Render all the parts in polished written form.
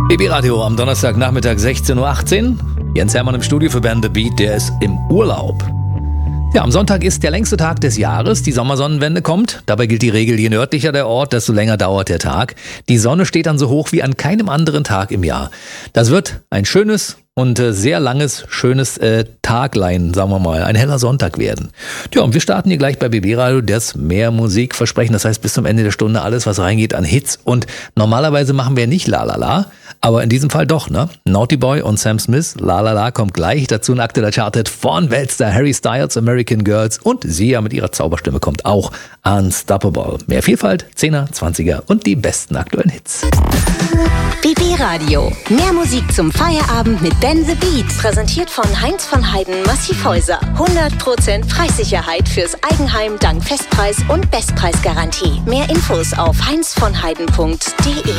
BB Radio am Donnerstagnachmittag 16:18 Uhr. Jens Hermann im Studio für Band The Beat, der ist im Urlaub. Ja, am Sonntag ist der längste Tag des Jahres, die Sommersonnenwende kommt. Dabei gilt die Regel, je nördlicher der Ort, desto länger dauert der Tag. Die Sonne steht dann so hoch wie an keinem anderen Tag im Jahr. Das wird ein schönes und sehr langes, schönes Taglein, sagen wir mal, ein heller Sonntag werden. Tja, und wir starten hier gleich bei BB Radio, das mehr Musik versprechen. Das heißt, bis zum Ende der Stunde alles, was reingeht an Hits. Und normalerweise machen wir nicht La La La, aber in diesem Fall doch, ne? Naughty Boy und Sam Smith, La La La kommt gleich. Dazu ein aktueller Charted von Weltstar Harry Styles, American Girls, und Sia mit ihrer Zauberstimme kommt auch Unstoppable. Mehr Vielfalt, 10er, 20er und die besten aktuellen Hits. BB Radio. Mehr Musik zum Feierabend mit Ben The Beat. Präsentiert von Heinz von Heiden Massivhäuser. 100% Preissicherheit fürs Eigenheim dank Festpreis und Bestpreisgarantie. Mehr Infos auf heinzvonheiden.de.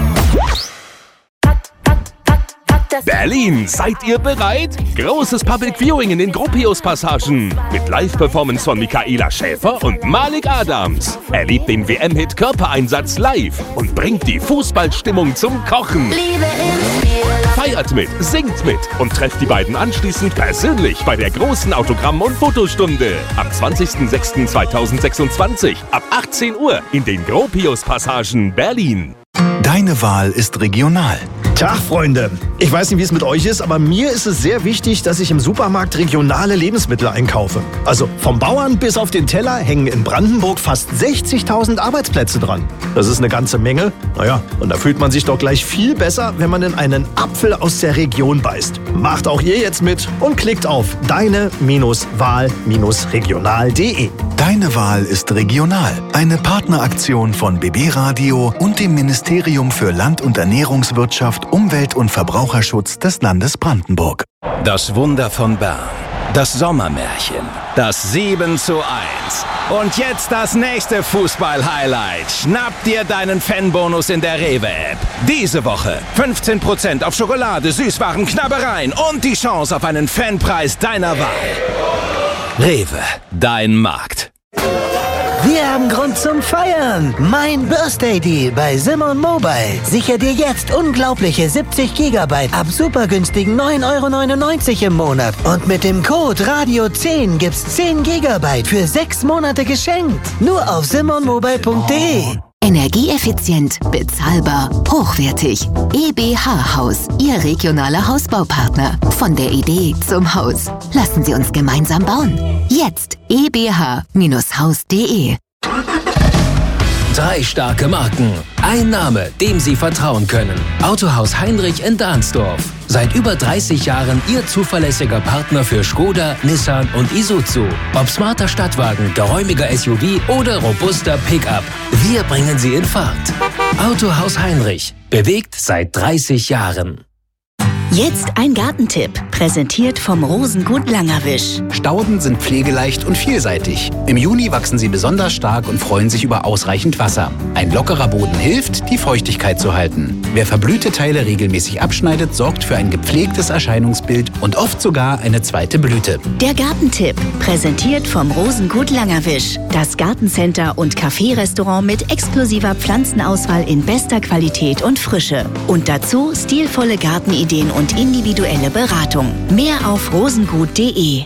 Berlin, seid ihr bereit? Großes Public Viewing in den Gropius-Passagen mit Live-Performance von Michaela Schäfer und Malik Adams. Erlebt den WM-Hit Körpereinsatz live und bringt die Fußballstimmung zum Kochen. Feiert mit, singt mit und trefft die beiden anschließend persönlich bei der großen Autogramm- und Fotostunde am 20.06.2026 ab 18 Uhr in den Gropius-Passagen Berlin. Deine Wahl ist regional. Tag, Freunde. Ich weiß nicht, wie es mit euch ist, aber mir ist es sehr wichtig, dass ich im Supermarkt regionale Lebensmittel einkaufe. Also vom Bauern bis auf den Teller hängen in Brandenburg fast 60.000 Arbeitsplätze dran. Das ist eine ganze Menge. Naja, und da fühlt man sich doch gleich viel besser, wenn man in einen Apfel aus der Region beißt. Macht auch ihr jetzt mit und klickt auf deine-wahl-regional.de. Deine Wahl ist regional. Eine Partneraktion von BB Radio und dem Ministerium für Land- und Ernährungswirtschaft, Umwelt- und Verbraucherschutz des Landes Brandenburg. Das Wunder von Bern. Das Sommermärchen. Das 7:1. Und jetzt das nächste Fußball-Highlight. Schnapp dir deinen Fanbonus in der Rewe-App. Diese Woche 15% auf Schokolade, Süßwaren, Knabbereien und die Chance auf einen Fanpreis deiner Wahl. Rewe, dein Markt. Wir haben Grund zum Feiern. Mein Birthday Deal bei Simon Mobile. Sicher dir jetzt unglaubliche 70 GB ab supergünstigen 9,99 € im Monat. Und mit dem Code RADIO10 gibt's 10 GB für 6 Monate geschenkt. Nur auf simonmobile.de. Energieeffizient, bezahlbar, hochwertig. EBH Haus, Ihr regionaler Hausbaupartner. Von der Idee zum Haus. Lassen Sie uns gemeinsam bauen. Jetzt ebh-haus.de. 3 starke Marken. Ein Name, dem Sie vertrauen können. Autohaus Heinrich in Dahnsdorf. Seit über 30 Jahren Ihr zuverlässiger Partner für Skoda, Nissan und Isuzu. Ob smarter Stadtwagen, geräumiger SUV oder robuster Pickup. Wir bringen Sie in Fahrt. Autohaus Heinrich. Bewegt seit 30 Jahren. Jetzt ein Gartentipp, präsentiert vom Rosengut Langerwisch. Stauden sind pflegeleicht und vielseitig. Im Juni wachsen sie besonders stark und freuen sich über ausreichend Wasser. Ein lockerer Boden hilft, die Feuchtigkeit zu halten. Wer verblühte Teile regelmäßig abschneidet, sorgt für ein gepflegtes Erscheinungsbild und oft sogar eine zweite Blüte. Der Gartentipp, präsentiert vom Rosengut Langerwisch. Das Gartencenter und Café-Restaurant mit exklusiver Pflanzenauswahl in bester Qualität und Frische. Und dazu stilvolle Gartenideen und individuelle Beratung. Mehr auf rosengut.de.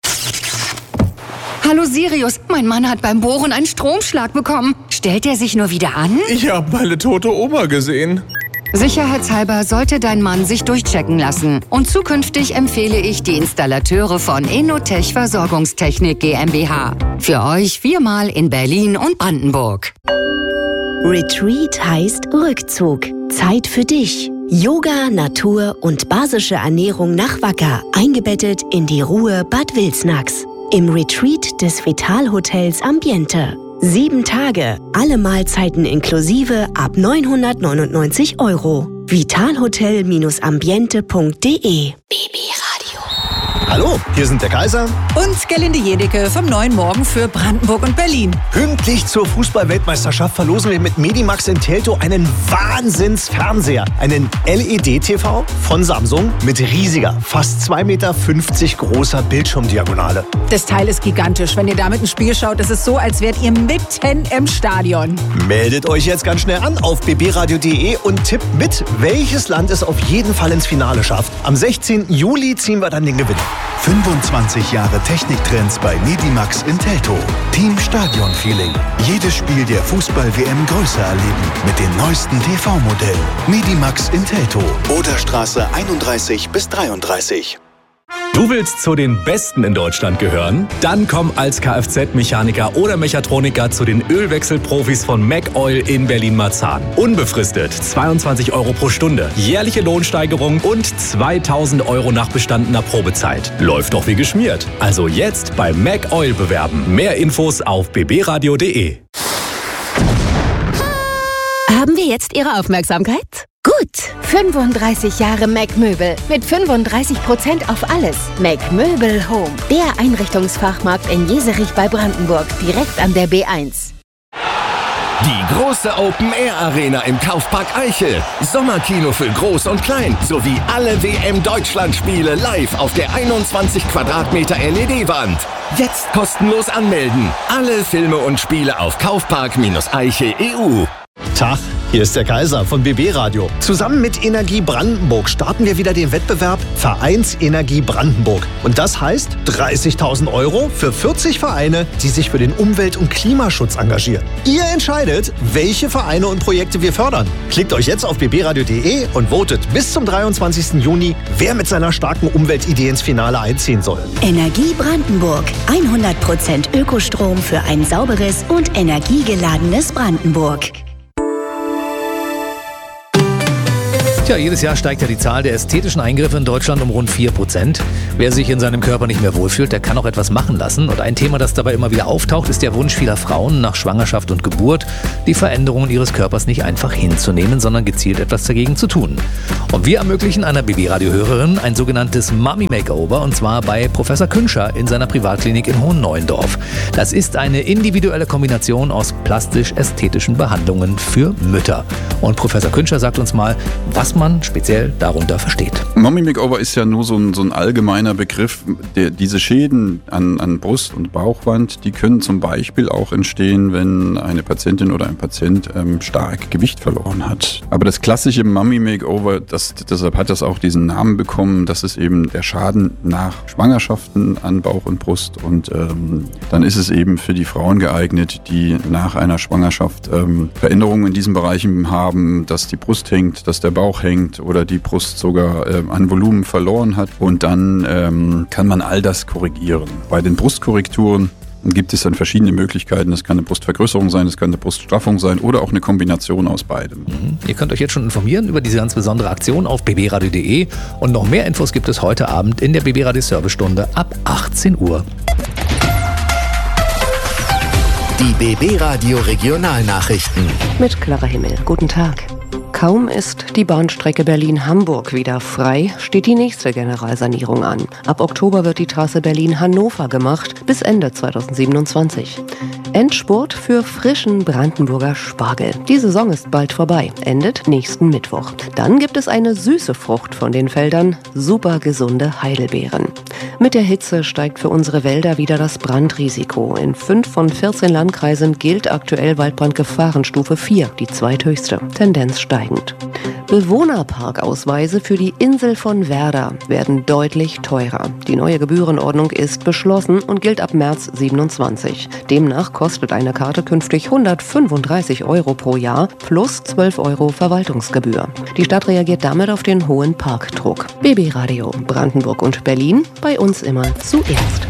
Hallo Sirius, mein Mann hat beim Bohren einen Stromschlag bekommen. Stellt er sich nur wieder an? Ich habe meine tote Oma gesehen. Sicherheitshalber sollte dein Mann sich durchchecken lassen. Und zukünftig empfehle ich die Installateure von Innotech Versorgungstechnik GmbH. Für euch 4-mal in Berlin und Brandenburg. Retreat heißt Rückzug. Zeit für dich. Yoga, Natur und basische Ernährung nach Wacker, eingebettet in die Ruhe Bad Wilsnax. Im Retreat des Vital-Hotels Ambiente. 7 Tage, alle Mahlzeiten inklusive ab 999 €. Vitalhotel-ambiente.de. BB Radio. Hallo, hier sind der Kaiser und Gerlinde Jedecke vom Neuen Morgen für Brandenburg und Berlin. Pünktlich zur Fußball-Weltmeisterschaft verlosen wir mit Medimax in Teltow einen Wahnsinnsfernseher. Einen LED-TV von Samsung mit riesiger, fast 2,50 Meter großer Bildschirmdiagonale. Das Teil ist gigantisch. Wenn ihr damit ein Spiel schaut, ist es so, als wärt ihr mitten im Stadion. Meldet euch jetzt ganz schnell an auf bbradio.de und tippt mit, welches Land es auf jeden Fall ins Finale schafft. Am 16. Juli ziehen wir dann den Gewinner. 25 Jahre Techniktrends bei Medimax in Teltow. Team Stadion Feeling. Jedes Spiel der Fußball-WM größer erleben mit den neuesten TV-Modellen. Medimax in Teltow. Oderstraße 31 bis 33. Du willst zu den Besten in Deutschland gehören? Dann komm als Kfz-Mechaniker oder Mechatroniker zu den Ölwechselprofis von McOil in Berlin-Marzahn. Unbefristet 22 € pro Stunde, jährliche Lohnsteigerung und 2.000 € nach bestandener Probezeit. Läuft doch wie geschmiert. Also jetzt bei McOil bewerben. Mehr Infos auf bbradio.de. Haben wir jetzt Ihre Aufmerksamkeit? Gut, 35 Jahre Mac Möbel mit 35% auf alles. Mac Möbel Home, der Einrichtungsfachmarkt in Jeserich bei Brandenburg, direkt an der B1. Die große Open-Air-Arena im Kaufpark Eichel. Sommerkino für Groß und Klein. Sowie alle WM-Deutschland-Spiele live auf der 21 Quadratmeter LED-Wand. Jetzt kostenlos anmelden. Alle Filme und Spiele auf Kaufpark-Eichel.eu. Tag, hier ist der Kaiser von BB Radio. Zusammen mit Energie Brandenburg starten wir wieder den Wettbewerb Vereinsenergie Brandenburg. Und das heißt 30.000 € für 40 Vereine, die sich für den Umwelt- und Klimaschutz engagieren. Ihr entscheidet, welche Vereine und Projekte wir fördern. Klickt euch jetzt auf bbradio.de und votet bis zum 23. Juni, wer mit seiner starken Umweltidee ins Finale einziehen soll. Energie Brandenburg. 100% Ökostrom für ein sauberes und energiegeladenes Brandenburg. Tja, jedes Jahr steigt ja die Zahl der ästhetischen Eingriffe in Deutschland um rund 4%. Wer sich in seinem Körper nicht mehr wohlfühlt, der kann auch etwas machen lassen. Und ein Thema, das dabei immer wieder auftaucht, ist der Wunsch vieler Frauen nach Schwangerschaft und Geburt, die Veränderungen ihres Körpers nicht einfach hinzunehmen, sondern gezielt etwas dagegen zu tun. Und wir ermöglichen einer BB-Radio-Hörerin ein sogenanntes Mummy-Makeover, und zwar bei Professor Künscher in seiner Privatklinik in Hohenneuendorf. Das ist eine individuelle Kombination aus plastisch-ästhetischen Behandlungen für Mütter. Und Professor Künscher sagt uns mal, was man speziell darunter versteht. Mummy Makeover ist ja nur so ein allgemeiner Begriff. Diese Schäden an Brust- und Bauchwand, die können zum Beispiel auch entstehen, wenn eine Patientin oder ein Patient stark Gewicht verloren hat. Aber das klassische Mummy Makeover, deshalb hat das auch diesen Namen bekommen, das ist eben der Schaden nach Schwangerschaften an Bauch und Brust. Und dann ist es eben für die Frauen geeignet, die nach einer Schwangerschaft Veränderungen in diesen Bereichen haben, dass die Brust hängt, dass der Bauch hängt oder die Brust sogar an Volumen verloren hat. Und dann kann man all das korrigieren. Bei den Brustkorrekturen gibt es dann verschiedene Möglichkeiten. Das kann eine Brustvergrößerung sein, das kann eine Bruststraffung sein oder auch eine Kombination aus beidem. Ihr könnt euch jetzt schon informieren über diese ganz besondere Aktion auf bbradio.de und noch mehr Infos gibt es heute Abend in der BB Radio Servicestunde ab 18 Uhr. Die BB Radio Regionalnachrichten. Mit Clara Himmel. Guten Tag. Kaum ist die Bahnstrecke Berlin-Hamburg wieder frei, steht die nächste Generalsanierung an. Ab Oktober wird die Trasse Berlin-Hannover gemacht, bis Ende 2027. Endspurt für frischen Brandenburger Spargel. Die Saison ist bald vorbei, endet nächsten Mittwoch. Dann gibt es eine süße Frucht von den Feldern, super gesunde Heidelbeeren. Mit der Hitze steigt für unsere Wälder wieder das Brandrisiko. In 5 von 14 Landkreisen gilt aktuell Waldbrandgefahrenstufe 4, die zweithöchste. Tendenz steigend. Bewohnerparkausweise für die Insel von Werder werden deutlich teurer. Die neue Gebührenordnung ist beschlossen und gilt ab März 27. Demnach kostet eine Karte künftig 135 € pro Jahr plus 12 € Verwaltungsgebühr. Die Stadt reagiert damit auf den hohen Parkdruck. BB Radio Brandenburg und Berlin, bei uns immer zuerst.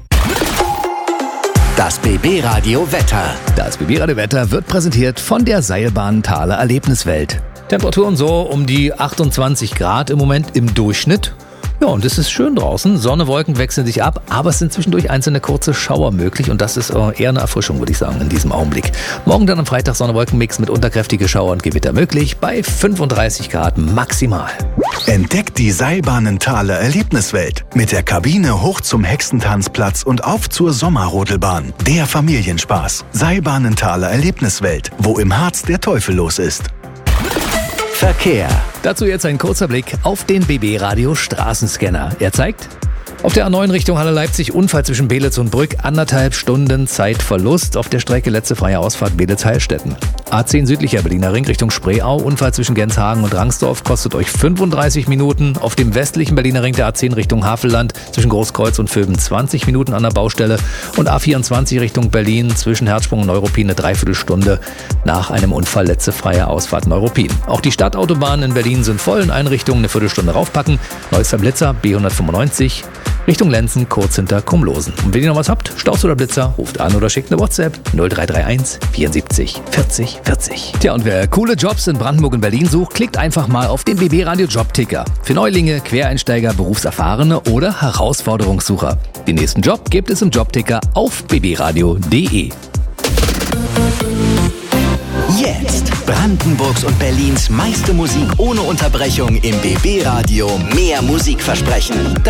Das BB Radio Wetter. Das BB Radio Wetter wird präsentiert von der Seilbahn Thaler Erlebniswelt. Temperaturen so um die 28 Grad im Moment im Durchschnitt. Ja, und es ist schön draußen. Sonne, Wolken wechseln sich ab, aber es sind zwischendurch einzelne kurze Schauer möglich und das ist eher eine Erfrischung, würde ich sagen, in diesem Augenblick. Morgen dann am Freitag Sonne-Wolken-Mix mit unterkräftige Schauer und Gewitter möglich bei 35 Grad maximal. Entdeckt die Seilbahnenthaler Erlebniswelt. Mit der Kabine hoch zum Hexentanzplatz und auf zur Sommerrodelbahn. Der Familienspaß. Seilbahnenthaler Erlebniswelt, wo im Harz der Teufel los ist. Verkehr. Dazu jetzt ein kurzer Blick auf den BB Radio Straßenscanner. Er zeigt: auf der A9 Richtung Halle Leipzig Unfall zwischen Beelitz und Brück, 1,5 Stunden Zeitverlust. Auf der Strecke letzte freie Ausfahrt Beelitz-Heilstätten. A10 südlicher Berliner Ring Richtung Spreeau, Unfall zwischen Genshagen und Rangsdorf, kostet euch 35 Minuten. Auf dem westlichen Berliner Ring der A10 Richtung Havelland zwischen Großkreuz und Vöben 20 Minuten an der Baustelle. Und A24 Richtung Berlin zwischen Herzsprung und Neuruppin eine Dreiviertelstunde nach einem Unfall letzte freie Ausfahrt Neuruppin. Auch die Stadtautobahnen in Berlin sind voll, in Einrichtungen eine Viertelstunde raufpacken. Neuester Blitzer B195 Richtung Lenzen, kurz hinter Kumlosen. Und wenn ihr noch was habt, Staus oder Blitzer, ruft an oder schickt eine WhatsApp 0331 74 40 40. Tja, und wer coole Jobs in Brandenburg und Berlin sucht, klickt einfach mal auf den BB Radio Jobticker. Für Neulinge, Quereinsteiger, Berufserfahrene oder Herausforderungssucher. Den nächsten Job gibt es im Jobticker auf bbradio.de. Jetzt Brandenburgs und Berlins meiste Musik ohne Unterbrechung im BB Radio. Mehr Musikversprechen.